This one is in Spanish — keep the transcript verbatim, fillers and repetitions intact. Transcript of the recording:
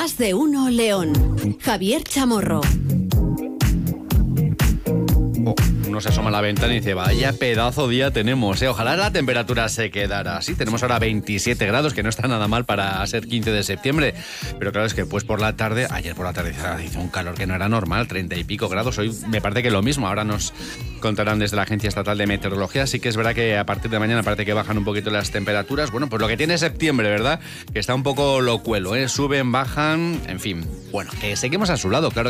Más de uno León. Javier Chamorro. Oh, uno se asoma a la ventana y dice, vaya pedazo día tenemos, ¿eh? Ojalá la temperatura se quedara así. Tenemos ahora veintisiete grados, que no está nada mal para ser quince de septiembre. Pero claro, es que pues por la tarde, ayer por la tarde hizo un calor que no era normal, treinta y pico grados. Hoy me parece que lo mismo. Ahora nos contarán desde la Agencia Estatal de Meteorología. Sí que es verdad que a partir de mañana parece que bajan un poquito las temperaturas. Bueno, pues lo que tiene septiembre, ¿verdad? Que está un poco locuelo, ¿eh? Suben, bajan, en fin. Bueno, que seguimos a su lado, claro.